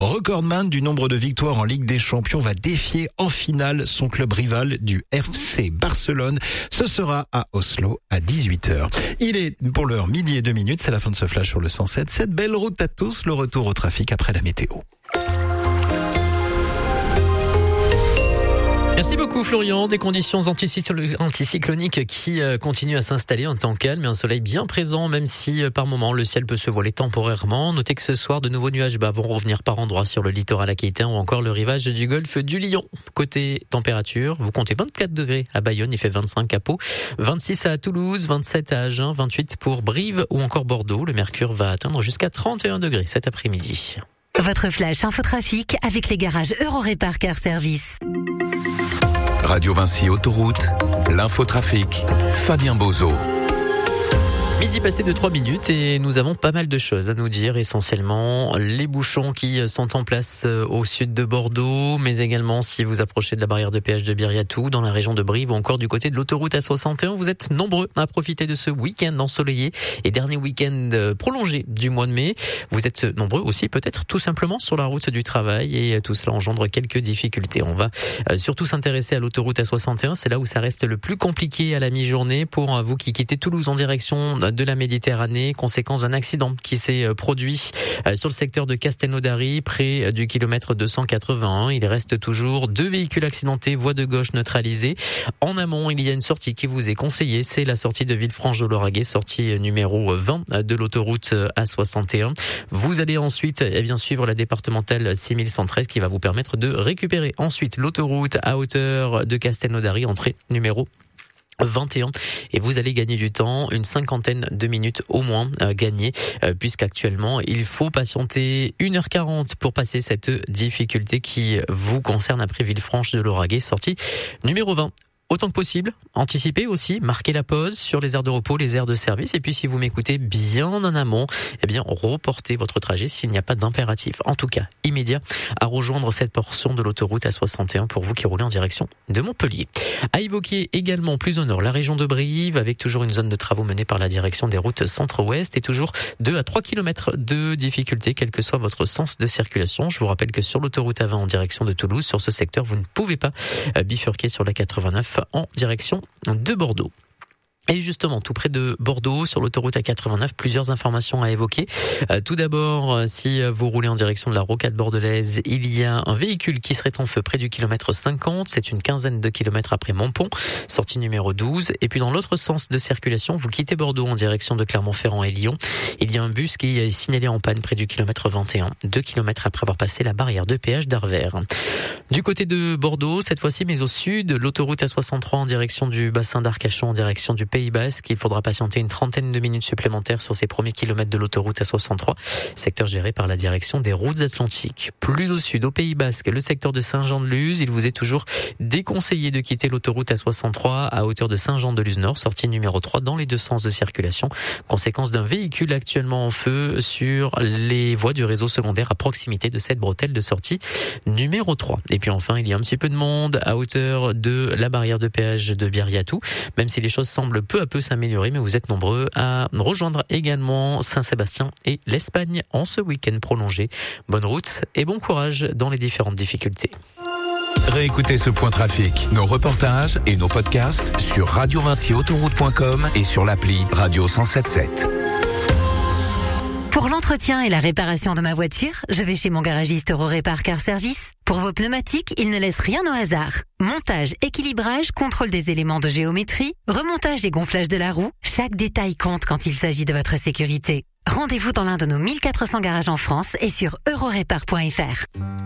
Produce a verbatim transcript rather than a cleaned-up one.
recordman du nombre de victoires en Ligue des Champions, va défier en finale son club rival du F C Barcelone. Ce sera à Oslo à dix-huit heures. Il est pour l'heure midi et deux minutes, c'est la fin de ce flash sur le cent sept. Cette belle route à tous, le retour au trafic après la météo. Merci beaucoup Florian. Des conditions anticycloniques qui continuent à s'installer en temps calme et un soleil bien présent, même si par moment le ciel peut se voiler temporairement. Notez que ce soir, de nouveaux nuages bas vont revenir par endroits sur le littoral aquitain ou encore le rivage du golfe du Lion. Côté température, vous comptez vingt-quatre degrés à Bayonne, il fait vingt-cinq à Pau, vingt-six à Toulouse, vingt-sept à Agen, vingt-huit pour Brive ou encore Bordeaux. Le mercure va atteindre jusqu'à trente et un degrés cet après-midi. Votre flash infotrafic avec les garages Eurorépar Car Service. Radio Vinci Autoroute, l'infotrafic, Fabien Bozo. Midi passé de trois minutes et nous avons pas mal de choses à nous dire, essentiellement les bouchons qui sont en place au sud de Bordeaux, mais également si vous approchez de la barrière de péage de Biriatou, dans la région de Brive ou encore du côté de l'autoroute A soixante et un. Vous êtes nombreux à profiter de ce week-end ensoleillé et dernier week-end prolongé du mois de mai. Vous êtes nombreux aussi peut-être tout simplement sur la route du travail et tout cela engendre quelques difficultés. On va surtout s'intéresser à l'autoroute A soixante et un, c'est là où ça reste le plus compliqué à la mi-journée pour vous qui quittez Toulouse en direction de la Méditerranée, conséquence d'un accident qui s'est produit sur le secteur de Castelnaudary, près du kilomètre deux cent quatre-vingt-un. Il reste toujours deux véhicules accidentés, voie de gauche neutralisée. En amont, il y a une sortie qui vous est conseillée, c'est la sortie de Villefranche-de-Lauragais, sortie numéro vingt de l'autoroute A soixante et un. Vous allez ensuite eh bien, suivre la départementale six mille cent treize qui va vous permettre de récupérer ensuite l'autoroute à hauteur de Castelnaudary, entrée numéro vingt et un, et vous allez gagner du temps, une cinquantaine de minutes au moins euh, gagnées, euh, puisqu'actuellement il faut patienter une heure quarante pour passer cette difficulté qui vous concerne après Villefranche-de-Lauragais, sortie numéro vingt. Autant que possible, anticipez aussi, marquez la pause sur les aires de repos, les aires de service, et puis si vous m'écoutez bien en amont, eh bien reportez votre trajet s'il n'y a pas d'impératif, en tout cas immédiat, à rejoindre cette portion de l'autoroute A soixante et un pour vous qui roulez en direction de Montpellier. À évoquer également plus au nord la région de Brive, avec toujours une zone de travaux menée par la direction des routes centre-ouest et toujours deux à trois kilomètres de difficulté, quel que soit votre sens de circulation. Je vous rappelle que sur l'autoroute A vingt en direction de Toulouse, sur ce secteur, vous ne pouvez pas bifurquer sur la quatre-vingt-neuf en direction de Bordeaux. Et justement, tout près de Bordeaux, sur l'autoroute A quatre-vingt-neuf, plusieurs informations à évoquer. Euh, tout d'abord, euh, si vous roulez en direction de la rocade bordelaise, il y a un véhicule qui serait en feu près du kilomètre cinquante. C'est une quinzaine de kilomètres après Montpont, sortie numéro douze. Et puis dans l'autre sens de circulation, vous quittez Bordeaux en direction de Clermont-Ferrand et Lyon. Il y a un bus qui est signalé en panne près du kilomètre vingt et un, deux kilomètres après avoir passé la barrière de péage d'Arvers. Du côté de Bordeaux, cette fois-ci, mais au sud, l'autoroute A soixante-trois en direction du bassin d'Arcachon, en direction du Pays Basque. Il faudra patienter une trentaine de minutes supplémentaires sur ces premiers kilomètres de l'autoroute A soixante-trois, secteur géré par la direction des routes atlantiques. Plus au sud, au Pays Basque, le secteur de Saint-Jean-de-Luz, il vous est toujours déconseillé de quitter l'autoroute A soixante-trois à hauteur de Saint-Jean-de-Luz-Nord, sortie numéro trois dans les deux sens de circulation, conséquence d'un véhicule actuellement en feu sur les voies du réseau secondaire à proximité de cette bretelle de sortie numéro trois. Et puis enfin, il y a un petit peu de monde à hauteur de la barrière de péage de Biriatou, même si les choses semblent peu à peu s'améliorer, mais vous êtes nombreux à rejoindre également Saint-Sébastien et l'Espagne en ce week-end prolongé. Bonne route et bon courage dans les différentes difficultés. Réécoutez ce point trafic, nos reportages et nos podcasts sur radio vinci autoroute point com et sur l'appli Radio cent sept sept. Pour l'entretien et la réparation de ma voiture, je vais chez mon garagiste Eurorépar Car Service. Pour vos pneumatiques, il ne laisse rien au hasard. Montage, équilibrage, contrôle des éléments de géométrie, remontage et gonflage de la roue, chaque détail compte quand il s'agit de votre sécurité. Rendez-vous dans l'un de nos mille quatre cents garages en France et sur eurorépar point f r.